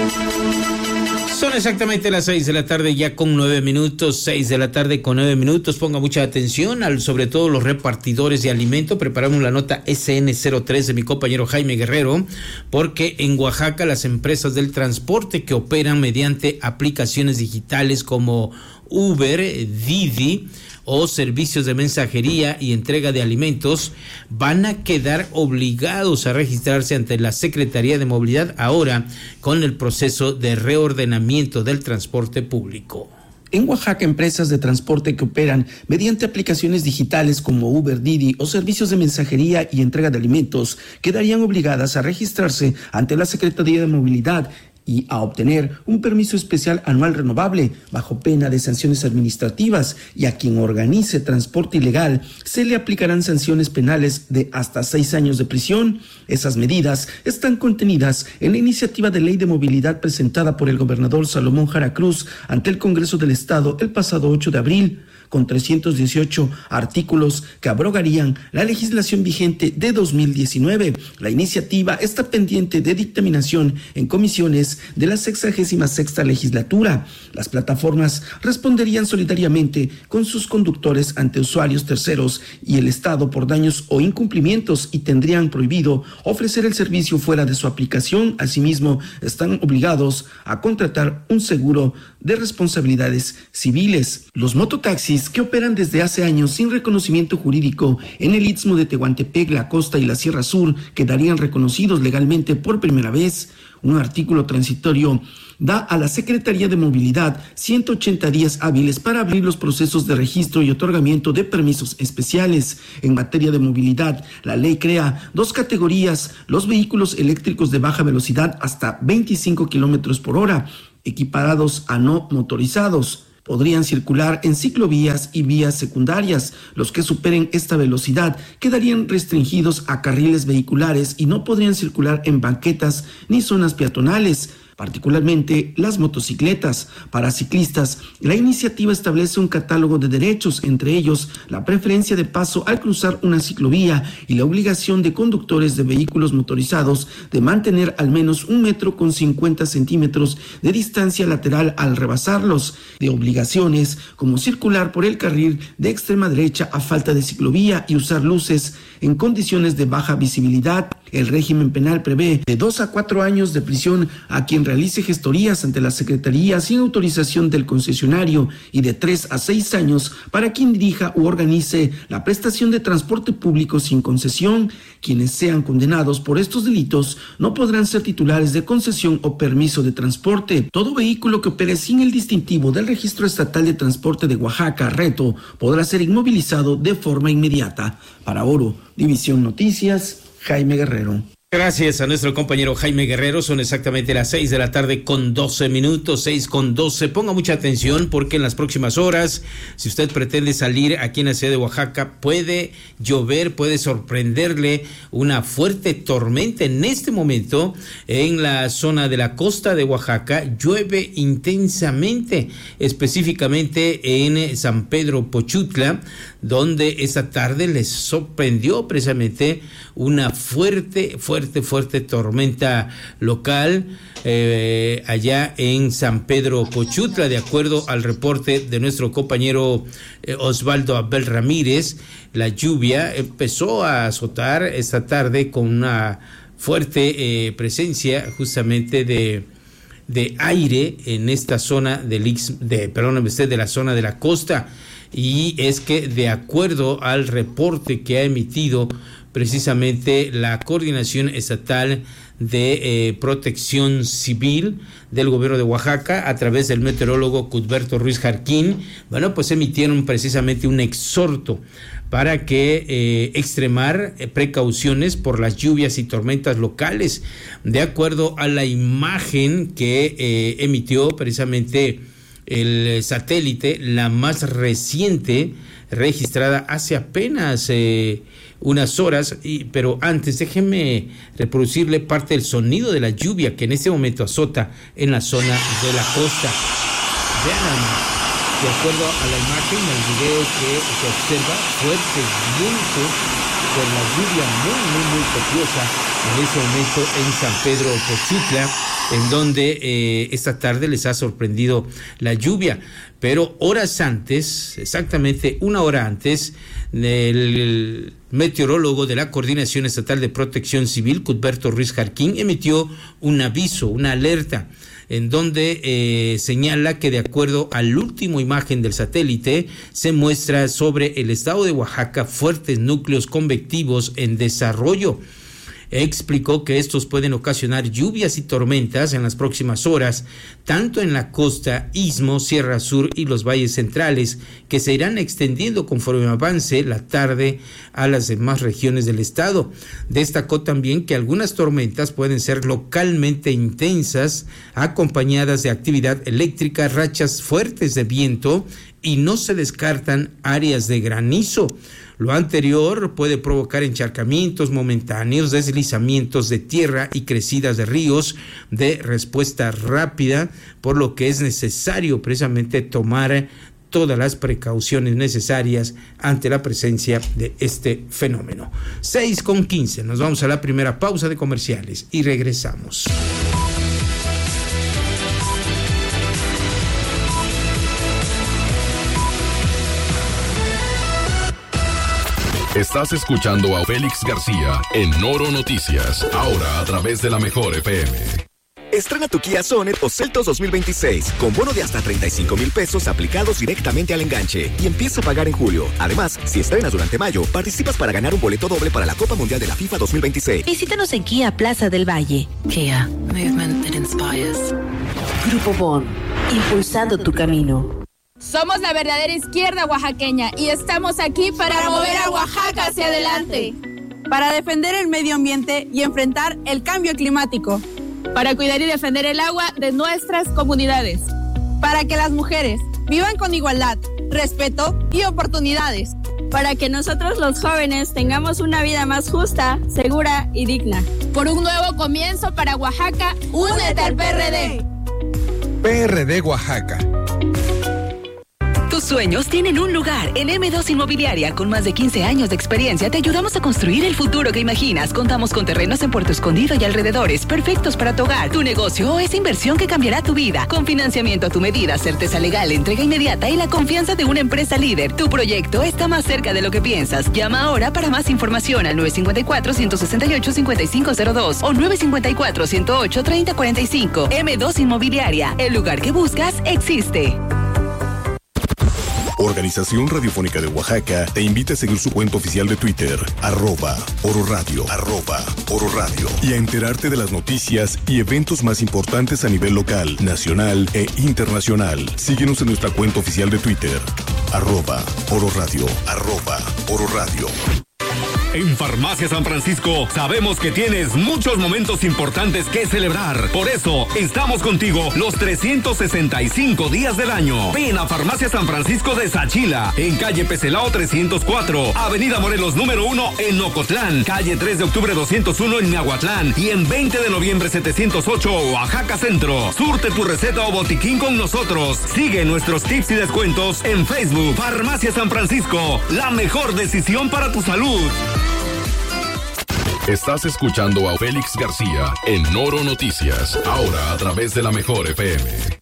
Son exactamente las 6 de la tarde ya con 9 minutos, 6 de la tarde con 9 minutos. Ponga mucha atención, sobre todo los repartidores de alimento. Preparamos la nota SN03 de mi compañero Jaime Guerrero, porque en Oaxaca las empresas del transporte que operan mediante aplicaciones digitales como Uber, Didi o servicios de mensajería y entrega de alimentos van a quedar obligados a registrarse ante la Secretaría de Movilidad ahora con el proceso de reordenamiento del transporte público. En Oaxaca, empresas de transporte que operan mediante aplicaciones digitales como Uber, Didi o servicios de mensajería y entrega de alimentos quedarían obligadas a registrarse ante la Secretaría de Movilidad y a obtener un permiso especial anual renovable bajo pena de sanciones administrativas, y a quien organice transporte ilegal se le aplicarán sanciones penales de hasta 6 años de prisión. Esas medidas están contenidas en la iniciativa de ley de movilidad presentada por el gobernador Salomón Jara Cruz ante el Congreso del Estado el pasado 8 de abril. Con 318 artículos que abrogarían la legislación vigente de 2019. La iniciativa está pendiente de dictaminación en comisiones de la 66ª legislatura. Las plataformas responderían solidariamente con sus conductores ante usuarios terceros y el Estado por daños o incumplimientos, y tendrían prohibido ofrecer el servicio fuera de su aplicación. Asimismo, están obligados a contratar un seguro de responsabilidades civiles. Los mototaxis que operan desde hace años sin reconocimiento jurídico en el Istmo de Tehuantepec, la Costa y la Sierra Sur quedarían reconocidos legalmente por primera vez. Un artículo transitorio da a la Secretaría de Movilidad 180 días hábiles para abrir los procesos de registro y otorgamiento de permisos especiales. En materia de movilidad, la ley crea 2 categorías: los vehículos eléctricos de baja velocidad hasta 25 kilómetros por hora, equiparados a no motorizados. Podrían circular en ciclovías y vías secundarias. Los que superen esta velocidad quedarían restringidos a carriles vehiculares y no podrían circular en banquetas ni zonas peatonales, particularmente las motocicletas. Para ciclistas, la iniciativa establece un catálogo de derechos, entre ellos la preferencia de paso al cruzar una ciclovía y la obligación de conductores de vehículos motorizados de mantener al menos 1,50 m de distancia lateral al rebasarlos, de obligaciones como circular por el carril de extrema derecha a falta de ciclovía y usar luces en condiciones de baja visibilidad. El régimen penal prevé de 2 a 4 años de prisión a quien realice gestorías ante la Secretaría sin autorización del concesionario, y de 3 a 6 años para quien dirija u organice la prestación de transporte público sin concesión. Quienes sean condenados por estos delitos no podrán ser titulares de concesión o permiso de transporte. Todo vehículo que opere sin el distintivo del Registro Estatal de Transporte de Oaxaca, RETO, podrá ser inmovilizado de forma inmediata. Para Oro, División Noticias, Jaime Guerrero. Gracias a nuestro compañero Jaime Guerrero. Son exactamente las 6 de la tarde con 12 minutos, 6 con 12. Ponga mucha atención porque en las próximas horas, si usted pretende salir aquí en la ciudad de Oaxaca, puede llover, puede sorprenderle una fuerte tormenta. En este momento, en la zona de la costa de Oaxaca, llueve intensamente, específicamente en San Pedro Pochutla, donde esta tarde les sorprendió precisamente una fuerte tormenta local allá en San Pedro Pochutla. De acuerdo al reporte de nuestro compañero Osvaldo Abel Ramírez, la lluvia empezó a azotar esta tarde con una fuerte presencia justamente de aire en esta zona de la zona de la costa. Y es que, de acuerdo al reporte que ha emitido precisamente la Coordinación Estatal de Protección Civil del Gobierno de Oaxaca, a través del meteorólogo Cuthberto Ruiz Jarquín, pues emitieron precisamente un exhorto para que extremar precauciones por las lluvias y tormentas locales. De acuerdo a la imagen que emitió precisamente el satélite, la más reciente registrada hace apenas unas horas, pero antes déjenme reproducirle parte del sonido de la lluvia que en este momento azota en la zona de la costa. Vean, de acuerdo a la imagen, el video que se observa, fuertes vientos por la lluvia muy copiosa en ese momento en San Pedro Pochitla, en donde esta tarde les ha sorprendido la lluvia. Pero horas antes, exactamente una hora antes, el meteorólogo de la Coordinación Estatal de Protección Civil, Cuthberto Ruiz Jarquín, emitió un aviso, una alerta, en donde señala que de acuerdo a la última imagen del satélite, se muestra sobre el estado de Oaxaca fuertes núcleos convectivos en desarrollo. Explicó que estos pueden ocasionar lluvias y tormentas en las próximas horas, tanto en la costa, Istmo, Sierra Sur y los valles centrales, que se irán extendiendo conforme avance la tarde a las demás regiones del estado. Destacó también que algunas tormentas pueden ser localmente intensas, acompañadas de actividad eléctrica, rachas fuertes de viento, y no se descartan áreas de granizo. Lo anterior puede provocar encharcamientos momentáneos, deslizamientos de tierra y crecidas de ríos de respuesta rápida, por lo que es necesario precisamente tomar todas las precauciones necesarias ante la presencia de este fenómeno. 6:15, nos vamos a la primera pausa de comerciales y regresamos. Estás escuchando a Félix García en Noro Noticias, ahora a través de la Mejor FM. Estrena tu Kia Sonet o Seltos 2026 con bono de hasta 35,000 pesos aplicados directamente al enganche y empieza a pagar en julio. Además, si estrenas durante mayo, participas para ganar un boleto doble para la Copa Mundial de la FIFA 2026. Visítanos en Kia Plaza del Valle. Kia, movement that inspires. Grupo Bon, impulsando tu camino. Somos la verdadera izquierda oaxaqueña y estamos aquí para mover a Oaxaca hacia adelante. Para defender el medio ambiente y enfrentar el cambio climático. Para cuidar y defender el agua de nuestras comunidades. Para que las mujeres vivan con igualdad, respeto y oportunidades. Para que nosotros los jóvenes tengamos una vida más justa, segura y digna. Por un nuevo comienzo para Oaxaca, únete al PRD. PRD Oaxaca. Tus sueños tienen un lugar. En M2 Inmobiliaria, con más de 15 años de experiencia, te ayudamos a construir el futuro que imaginas. Contamos con terrenos en Puerto Escondido y alrededores, perfectos para tu hogar, tu negocio o esa inversión que cambiará tu vida. Con financiamiento a tu medida, certeza legal, entrega inmediata y la confianza de una empresa líder. Tu proyecto está más cerca de lo que piensas. Llama ahora para más información al 954-168-5502 o 954-108-3045. M2 Inmobiliaria, el lugar que buscas existe. Organización Radiofónica de Oaxaca te invita a seguir su cuenta oficial de Twitter, @Oro Radio, @Oro Radio, y a enterarte de las noticias y eventos más importantes a nivel local, nacional e internacional. Síguenos en nuestra cuenta oficial de Twitter, @Oro Radio, @Oro Radio. En Farmacia San Francisco sabemos que tienes muchos momentos importantes que celebrar. Por eso estamos contigo los 365 días del año. Ven a Farmacia San Francisco de Sachila, en calle Pecelao 304, Avenida Morelos número 1 en Ocotlán, calle 3 de octubre 201 en Miahuatlán y en 20 de noviembre 708 Oaxaca Centro. Surte tu receta o botiquín con nosotros. Sigue nuestros tips y descuentos en Facebook. Farmacia San Francisco, la mejor decisión para tu salud. Estás escuchando a Félix García en Noro Noticias, ahora a través de la Mejor FM.